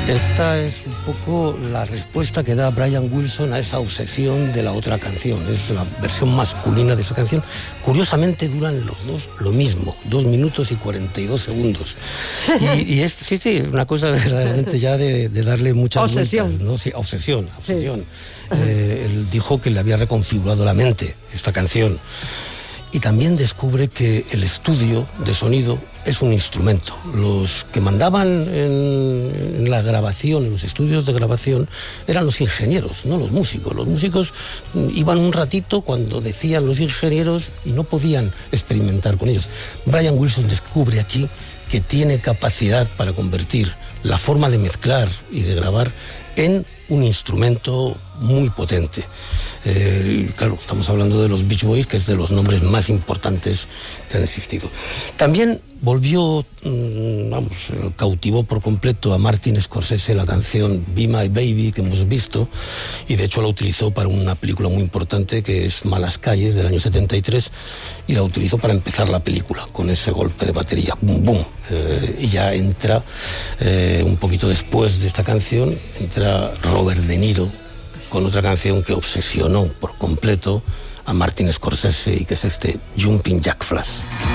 Esta es un poco la respuesta que da Brian Wilson a esa obsesión de la otra canción. Es la versión masculina de esa canción. Curiosamente duran los dos lo mismo, 2 minutos y 42 segundos. Y es, sí, una cosa verdaderamente ya de darle mucha obsesión, vueltas, ¿no? Sí, obsesión. Sí. Él dijo que le había reconfigurado la mente esta canción. Y también descubre que el estudio de sonido es un instrumento. Los que mandaban en la grabación, en los estudios de grabación, eran los ingenieros, no los músicos. Los músicos iban un ratito cuando decían los ingenieros y no podían experimentar con ellos. Brian Wilson descubre aquí que tiene capacidad para convertir la forma de mezclar y de grabar en un instrumento muy potente. Claro, estamos hablando de los Beach Boys, que es de los nombres más importantes que han existido. También volvió, cautivó por completo a Martin Scorsese la canción Be My Baby, que hemos visto, y de hecho la utilizó para una película muy importante que es Malas Calles, del año 73, y la utilizó para empezar la película, con ese golpe de batería, boom, boom. Y ya entra, un poquito después de esta canción, entra Robert De Niro con otra canción que obsesionó por completo a Martin Scorsese y que es este Jumping Jack Flash.